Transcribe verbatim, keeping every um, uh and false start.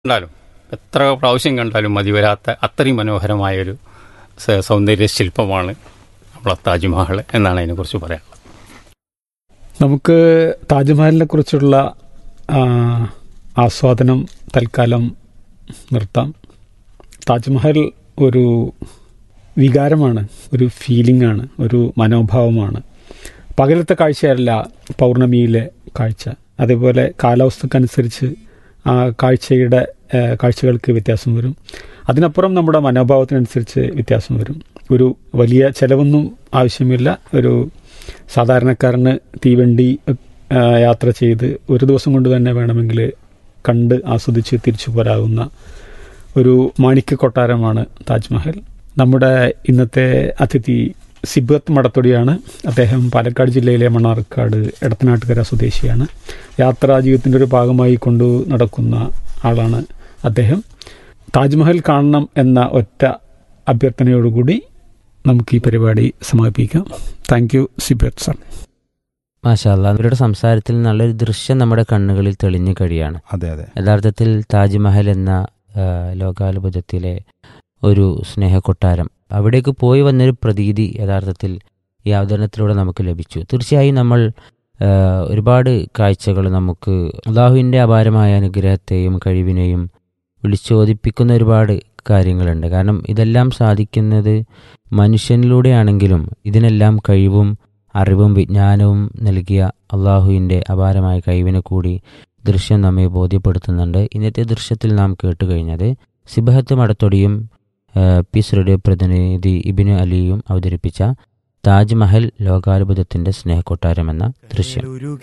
കണ്ടാലും എത്ര പ്രാവശ്യം കണ്ടാലും മതി വരാത്ത അത്രയും മനോഹരമായൊരു സ- സൗന്ദര്യ ശില്പമാണ് നമ്മളെ താജ്മഹൽ എന്നാണ് അതിനെക്കുറിച്ച് പറയാനുള്ളത്. നമുക്ക് താജ്മഹലിനെ കുറിച്ചുള്ള ആ, ആസ്വാദനം തൽക്കാലം നിർത്താം. താജ്മഹൽ ഒരു വികാരമാണ്, ഒരു ഫീലിംഗ് ആണ്, ഒരു മനോഭാവമാണ്. പകലത്തെ കാഴ്ചയല്ല പൗർണമിയിലെ കാഴ്ച. അതേപോലെ കാലാവസ്ഥക്കനുസരിച്ച് ആ കാഴ്ചയുടെ ആ, കാഴ്ചകൾക്ക് വ്യത്യാസം വരും. അതിനപ്പുറം നമ്മുടെ മനോഭാവത്തിനനുസരിച്ച് വ്യത്യാസം വരും. ഒരു വലിയ ചിലവൊന്നും ആവശ്യമില്ല. ഒരു സാധാരണക്കാരന് തീവണ്ടി ആ, യാത്ര ചെയ്ത് ഒരു ദിവസം കൊണ്ട് തന്നെ വേണമെങ്കിൽ കണ്ട് ആസ്വദിച്ച് തിരിച്ചു പോരാകുന്ന ഒരു മാണിക്യ കൊട്ടാരമാണ് താജ്മഹൽ. നമ്മുടെ ഇന്നത്തെ അതിഥി സിബത്ത് മടത്തൊടിയാണ്. അദ്ദേഹം പാലക്കാട് ജില്ലയിലെ മണ്ണാർക്കാട് എടത്തനാട്ടുകര സ്വദേശിയാണ്. യാത്രാ ജീവിതത്തിൻ്റെ ഒരു ഭാഗമായി കൊണ്ടു നടക്കുന്ന ആളാണ് അദ്ദേഹം. താജ്മഹൽ കാണണം എന്ന ഒറ്റ അഭ്യർത്ഥനയോടുകൂടി നമുക്ക് ഈ പരിപാടി സമാപിക്കാം. Thank you Sibath sir. മാഷാ അല്ലാ, അവരുടെ സംസാരത്തിൽ നല്ലൊരു ദൃശ്യം നമ്മുടെ കണ്ണുകളിൽ തെളിഞ്ഞു കഴിയാണ്. അതെ അതെ യഥാർത്ഥത്തിൽ താജ്മഹൽ എന്ന ആ, ലോകാത്ഭുതത്തിലെ ഒരു സ്നേഹക്കൊട്ടാരം, അവിടേക്ക് പോയി വന്നൊരു പ്രതീതി യഥാർത്ഥത്തിൽ ഈ അവതരണത്തിലൂടെ നമുക്ക് ലഭിച്ചു. തീർച്ചയായും നമ്മൾ ആ, ഒരുപാട് കാഴ്ചകൾ നമുക്ക് അള്ളാഹുവിൻ്റെ അപാരമായ അനുഗ്രഹത്തെയും കഴിവിനെയും വിളിച്ചോദിപ്പിക്കുന്ന ഒരുപാട് കാര്യങ്ങളുണ്ട്. കാരണം ഇതെല്ലാം സാധിക്കുന്നത് മനുഷ്യനിലൂടെയാണെങ്കിലും ഇതിനെല്ലാം കഴിവും അറിവും വിജ്ഞാനവും നൽകിയ അള്ളാഹുവിൻ്റെ അപാരമായ കഴിവിനെ കൂടി ദൃശ്യം നമ്മെ ബോധ്യപ്പെടുത്തുന്നുണ്ട്. ഇന്നത്തെ ദൃശ്യത്തിൽ നാം കേട്ട് കഴിഞ്ഞത് സിബഹത്ത് മടത്തൊടിയും പീസ് റേഡിയോ പ്രതിനിധി ഇബിന് അലിയും അവതരിപ്പിച്ച താജ്മഹൽ ലോകാത്ഭുതത്തിൻ്റെ സ്നേഹക്കൊട്ടാരം എന്ന ദൃശ്യം.